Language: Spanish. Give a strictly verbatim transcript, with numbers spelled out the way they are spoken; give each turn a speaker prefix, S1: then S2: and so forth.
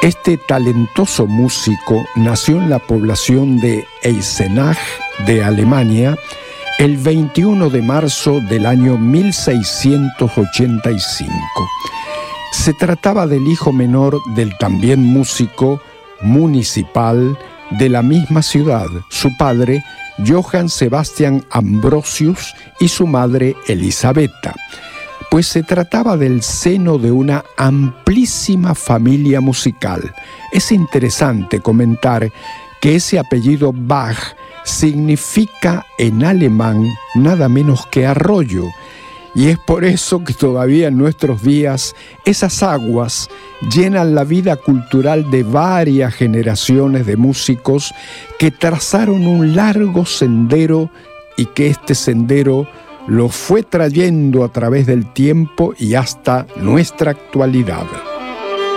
S1: Este talentoso músico nació en la población de Eisenach de Alemania el veintiuno de marzo del año mil seiscientos ochenta y cinco. Se trataba del hijo menor del también músico municipal de la misma ciudad, su padre Johann Sebastian Ambrosius y su madre Elisabetta, pues se trataba del seno de una amplísima familia musical. Es interesante comentar que ese apellido Bach significa en alemán nada menos que arroyo, y es por eso que todavía en nuestros días esas aguas llenan la vida cultural de varias generaciones de músicos que trazaron un largo sendero y que este sendero lo fue trayendo a través del tiempo y hasta nuestra actualidad.